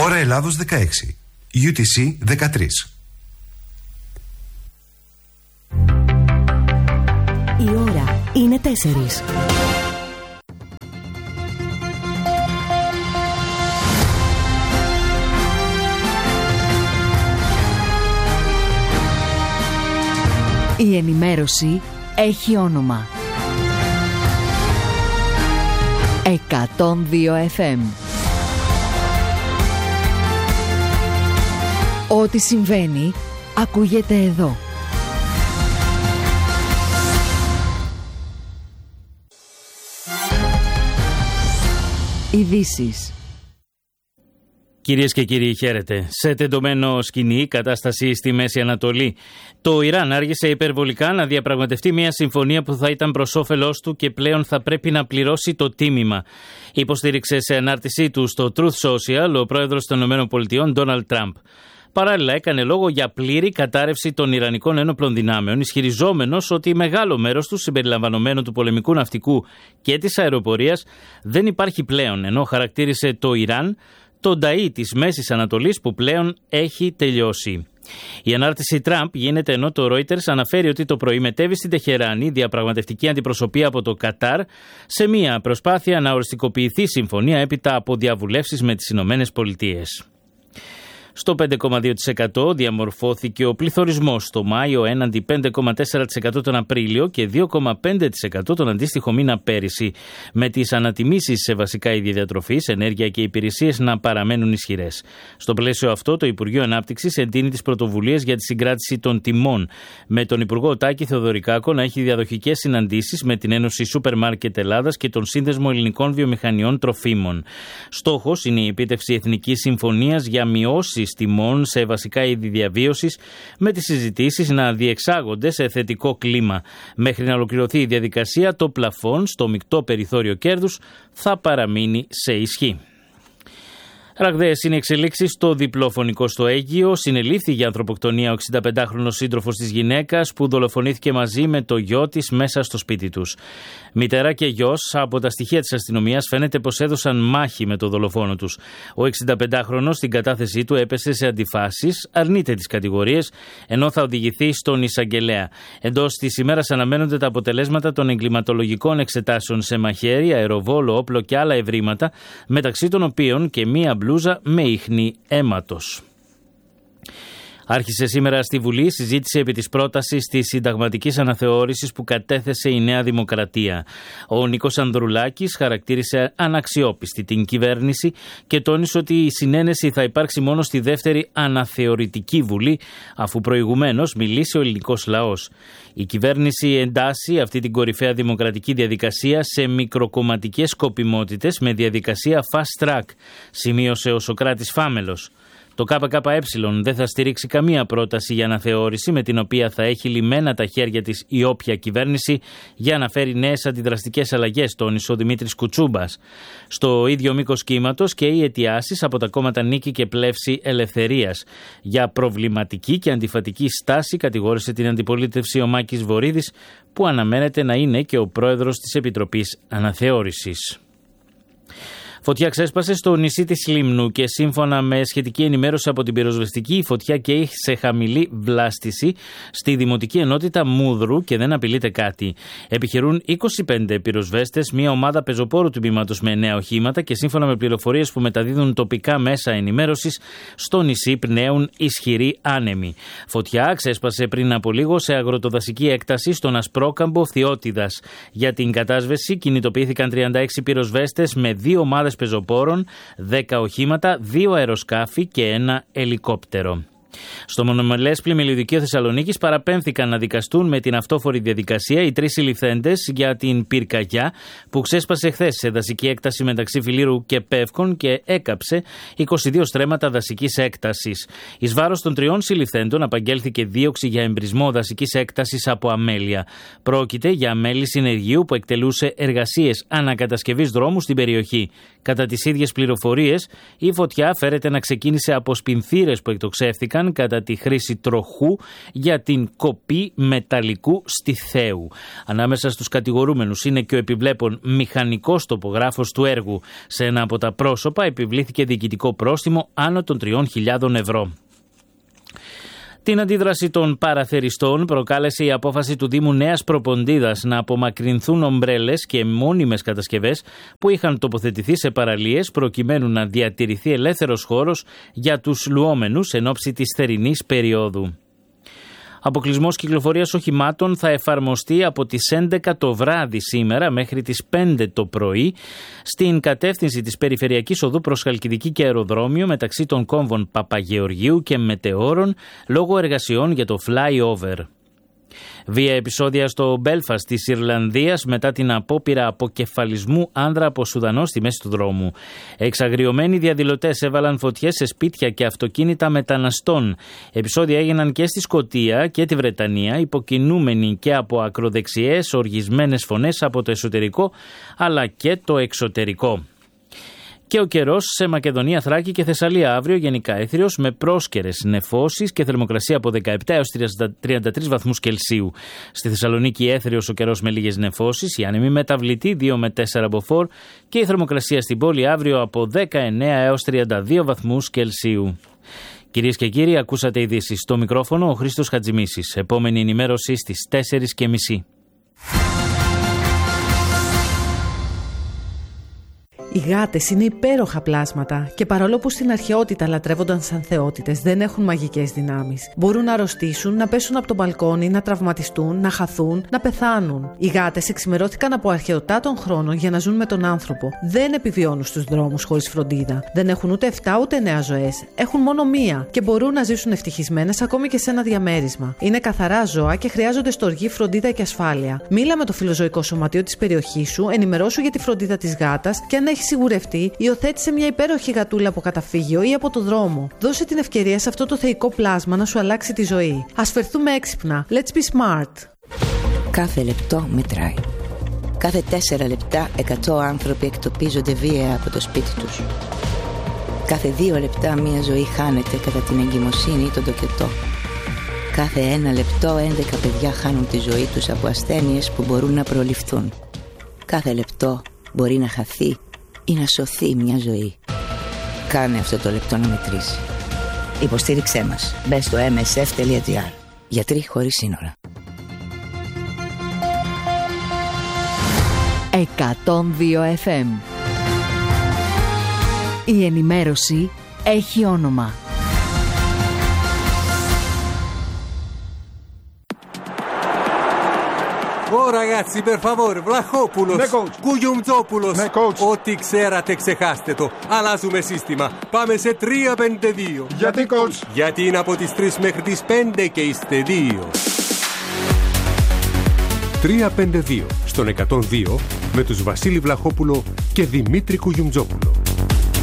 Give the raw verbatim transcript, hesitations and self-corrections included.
Ώρα Ελλάδος δεκαέξι. γιου τι σι δεκατρία. Η ώρα είναι τέσσερις. Η ενημέρωση έχει όνομα. εκατόν δύο εφ εμ. Ό,τι συμβαίνει ακούγεται εδώ. Ειδήσεις. Κυρίες και κύριοι, χαίρετε. Σε τεντωμένο σκηνή κατάσταση στη Μέση Ανατολή. Το Ιράν άργησε υπερβολικά να διαπραγματευτεί μια συμφωνία που θα ήταν προς όφελός του και πλέον θα πρέπει να πληρώσει το τίμημα. Υποστήριξε σε ανάρτησή του στο Truth Social ο πρόεδρος των ΗΠΑ, Ντόναλντ Τραμπ. Παράλληλα, έκανε λόγο για πλήρη κατάρρευση των Ιρανικών ένοπλων δυνάμεων, ισχυριζόμενος ότι μεγάλο μέρος του, συμπεριλαμβανομένου του πολεμικού ναυτικού και της αεροπορίας, δεν υπάρχει πλέον, ενώ χαρακτήρισε το Ιράν το νταΐ της Μέσης Ανατολής που πλέον έχει τελειώσει. Η ανάρτηση Τραμπ γίνεται ενώ το Reuters αναφέρει ότι το πρωί μετέβη στην Τεχεράνη διαπραγματευτική αντιπροσωπεία από το Κατάρ σε μια προσπάθεια να οριστικοποιηθεί συμφωνία έπειτα από διαβουλεύσεις με τις Ηνωμένες Πολιτείες. Στο πέντε κόμμα δύο τοις εκατό διαμορφώθηκε ο πληθωρισμός το Μάιο έναντι πέντε κόμμα τέσσερα τοις εκατό τον Απρίλιο και δύο κόμμα πέντε τοις εκατό τον αντίστοιχο μήνα πέρυσι, με τις ανατιμήσεις σε βασικά είδη διατροφής, ενέργεια και υπηρεσίες να παραμένουν ισχυρές. Στο πλαίσιο αυτό, το Υπουργείο Ανάπτυξης εντείνει τις πρωτοβουλίες για τη συγκράτηση των τιμών, με τον Υπουργό Τάκη Θεοδωρικάκο να έχει διαδοχικές συναντήσεις με την Ένωση Σούπερ Μάρκετ Ελλάδας και τον Σύνδεσμο Ελληνικών Βιομηχανιών Τροφίμων. Στόχος είναι η επίτευξη εθνικής συμφωνίας για μειώσεις τιμών σε βασικά είδη διαβίωσης, με τις συζητήσεις να διεξάγονται σε θετικό κλίμα. Μέχρι να ολοκληρωθεί η διαδικασία, το πλαφόν στο μεικτό περιθώριο κέρδους θα παραμείνει σε ισχύ. Ραγδαίες είναι εξελίξεις στο διπλοφωνικό στο Αίγυο. Συνελήφθη για ανθρωποκτονία ο εξηνταπεντάχρονος σύντροφος της γυναίκας που δολοφονήθηκε μαζί με το γιο της μέσα στο σπίτι τους. Μητέρα και γιος, από τα στοιχεία της αστυνομίας, φαίνεται πως έδωσαν μάχη με το δολοφόνο τους. Ο εξηνταπεντάχρονος στην κατάθεσή του έπεσε σε αντιφάσεις, αρνείται τις κατηγορίες, ενώ θα οδηγηθεί στον εισαγγελέα. Εντός της ημέρας αναμένονται τα αποτελέσματα των εγκληματολογικών εξετάσεων σε μαχαίρι, αεροβόλο, όπλο και άλλα ευρήματα, μεταξύ των οποίων και μία μπλούζα με ίχνη αίματος. Άρχισε σήμερα στη Βουλή συζήτηση επί της πρότασης της συνταγματικής αναθεώρησης που κατέθεσε η Νέα Δημοκρατία. Ο Νίκος Ανδρουλάκης χαρακτήρισε αναξιόπιστη την κυβέρνηση και τόνισε ότι η συνένεση θα υπάρξει μόνο στη δεύτερη αναθεωρητική Βουλή, αφού προηγουμένως μιλήσει ο ελληνικός λαός. Η κυβέρνηση εντάσσει αυτή την κορυφαία δημοκρατική διαδικασία σε μικροκομματικές σκοπιμότητες με διαδικασία fast track, σημείωσε ο Σωκράτης Φάμελος. Το ΚΚΕ δεν θα στηρίξει καμία πρόταση για αναθεώρηση με την οποία θα έχει λυμμένα τα χέρια της η όποια κυβέρνηση για να φέρει νέες αντιδραστικές αλλαγές, τόνισε ο Δημήτρης Κουτσούμπας. Στο ίδιο μήκος κύματος και οι αιτιάσεις από τα κόμματα Νίκη και Πλεύση Ελευθερίας. Για προβληματική και αντιφατική στάση κατηγόρησε την αντιπολίτευση ο Μάκης Βορίδης, που αναμένεται να είναι και ο πρόεδρος της Επιτροπής Αναθεώρησης. Φωτιά ξέσπασε στο νησί της Λίμνου και σύμφωνα με σχετική ενημέρωση από την πυροσβεστική, η φωτιά καίει σε χαμηλή βλάστηση στη Δημοτική Ενότητα Μούδρου και δεν απειλείται κάτι. Επιχειρούν είκοσι πέντε πυροσβέστες, μια ομάδα πεζοπόρου τμήματος με εννέα οχήματα και σύμφωνα με πληροφορίες που μεταδίδουν τοπικά μέσα ενημέρωσης, στο νησί πνέουν ισχυροί άνεμοι. Φωτιά ξέσπασε πριν από λίγο σε αγροτοδασική έκταση στον Ασπρόκαμπο Θειότιδας. Για την κατάσβεση κινητοποιήθηκαν τριάντα έξι πυροσβέστες με δύο ομάδες πεζοπόρων, δέκα οχήματα, δύο αεροσκάφη και ένα ελικόπτερο. Στο μονομελές πλημμυλιδικείο Θεσσαλονίκης παραπέμφθηκαν να δικαστούν με την αυτόφορη διαδικασία οι τρεις συλληφθέντες για την πυρκαγιά που ξέσπασε χθες σε δασική έκταση μεταξύ Φιλήρου και Πεύκων και έκαψε είκοσι δύο στρέμματα δασικής έκτασης. Εις βάρος των τριών συλληφθέντων απαγγέλθηκε δίωξη για εμπρισμό δασικής έκτασης από αμέλεια. Πρόκειται για αμέλη συνεργείου που εκτελούσε εργασίες ανακατασκευής δρόμου στην περιοχή. Κατά τις ίδιες πληροφορίες, η φωτιά φέρεται να ξεκίνησε από σπινθήρες που εκτοξεύθηκαν κατηγορήθηκαν κατά τη χρήση τροχού για την κοπή μεταλλικού στη Θέου. Ανάμεσα στους κατηγορούμενους είναι και ο επιβλέπων μηχανικός τοπογράφος του έργου. Σε ένα από τα πρόσωπα επιβλήθηκε διοικητικό πρόστιμο άνω των τριών χιλιάδων ευρώ. Την αντίδραση των παραθεριστών προκάλεσε η απόφαση του Δήμου Νέας Προποντίδας να απομακρυνθούν ομπρέλες και μόνιμες κατασκευές που είχαν τοποθετηθεί σε παραλίες προκειμένου να διατηρηθεί ελεύθερος χώρος για τους λουόμενους εν ώψη της θερινής περίοδου. Αποκλεισμός κυκλοφορίας οχημάτων θα εφαρμοστεί από τις έντεκα το βράδυ σήμερα μέχρι τις πέντε το πρωί στην κατεύθυνση της Περιφερειακής Οδού προς Χαλκιδική και Αεροδρόμιο μεταξύ των κόμβων Παπαγεωργίου και Μετεώρων λόγω εργασιών για το flyover. Βία επεισόδια στο Μπέλφαστ της Ιρλανδίας μετά την απόπειρα αποκεφαλισμού άνδρα από Σουδανό στη μέση του δρόμου. Εξαγριωμένοι διαδηλωτές έβαλαν φωτιές σε σπίτια και αυτοκίνητα μεταναστών. Επεισόδια έγιναν και στη Σκωτία και τη Βρετανία, υποκινούμενοι και από ακροδεξιές οργισμένες φωνές από το εσωτερικό αλλά και το εξωτερικό. Και ο καιρός σε Μακεδονία, Θράκη και Θεσσαλία αύριο γενικά έθριος με πρόσκαιρες νεφώσεις και θερμοκρασία από δεκαεπτά έως τριάντα τρεις βαθμούς Κελσίου. Στη Θεσσαλονίκη έθριος ο καιρός με λίγες νεφώσεις, η άνεμη μεταβλητή δύο με τέσσερα μποφόρ και η θερμοκρασία στην πόλη αύριο από δεκαεννέα έως τριάντα δύο βαθμούς Κελσίου. Κυρίες και κύριοι, ακούσατε ειδήσεις. Στο μικρόφωνο ο Χρήστος Χατζημίσης. Επόμενη ενημέρωση στις τέσσερις και μισή. Οι γάτες είναι υπέροχα πλάσματα και παρόλο που στην αρχαιότητα λατρεύονταν σαν θεότητες, δεν έχουν μαγικές δυνάμεις. Μπορούν να αρρωστήσουν, να πέσουν από το μπαλκόνι, να τραυματιστούν, να χαθούν, να πεθάνουν. Οι γάτες εξημερώθηκαν από αρχαιοτά των χρόνων για να ζουν με τον άνθρωπο. Δεν επιβιώνουν στους δρόμους χωρίς φροντίδα. Δεν έχουν ούτε εφτά ούτε εννέα ζωές. Έχουν μόνο μία και μπορούν να ζήσουν ευτυχισμένες ακόμη και σε ένα διαμέρισμα. Είναι καθαρά ζώα και χρειάζονται στοργή, φροντίδα και ασφάλεια. Μίλα με το φιλοζωικό σωματείο της περιοχής σου, ενημερώσου για τη φροντίδα της γάτας και αν έχει σιγουρευτεί, υιοθέτησε μια υπέροχη γατούλα από καταφύγιο ή από το δρόμο. Δώσε την ευκαιρία σε αυτό το θεϊκό πλάσμα να σου αλλάξει τη ζωή. Ας φερθούμε έξυπνα. Let's be smart. Κάθε λεπτό μετράει. Κάθε τέσσερα λεπτά εκατό άνθρωποι εκτοπίζονται βία από το σπίτι τους. Κάθε δύο λεπτά μια ζωή χάνεται κατά την εγκυμοσύνη ή τον τοκετό. Κάθε ένα λεπτό έντεκα παιδιά χάνουν τη ζωή τους από ασθένειες που μπορούν να προληφθούν. Κάθε λεπτό μπορεί να χαθεί ή να σωθεί μια ζωή. Κάνε αυτό το λεπτό να μετρήσει. Υποστήριξέ μας. Μπες στο εμ ες εφ τελεία τζι άρ. Γιατροί χωρίς σύνορα. εκατόν δύο εφ εμ. Η ενημέρωση έχει όνομα. Ω ragazzi, per favore, Βλαχόπουλος, ναι, coach. Κουγιουμτζόπουλος. Ναι, coach. Ό,τι ξέρατε ξεχάστε το. Αλλάζουμε σύστημα. Πάμε σε τρία πέντε δύο. Γιατί, coach? Γιατί είναι από τις τρεις μέχρι τις πέντε και είστε δύο. τρία πέντε δύο στον εκατόν δύο με τους Βασίλη Βλαχόπουλο και Δημήτρη Κουγιουμτζόπουλο.